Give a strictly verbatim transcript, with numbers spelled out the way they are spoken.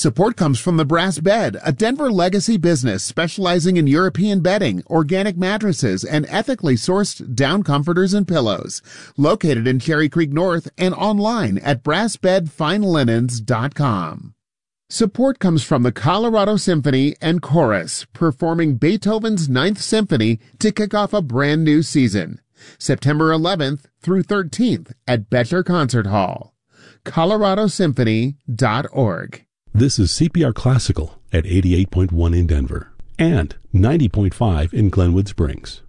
Support comes from the Brass Bed, a Denver legacy business specializing in European bedding, organic mattresses, and ethically sourced down comforters and pillows. Located in Cherry Creek North and online at brass bed fine linens dot com. Support comes from the Colorado Symphony and Chorus, performing Beethoven's Ninth Symphony to kick off a brand new season. September eleventh through thirteenth at Bettler Concert Hall. colorado symphony dot org. This is C P R Classical at eighty-eight point one in Denver and ninety point five in Glenwood Springs.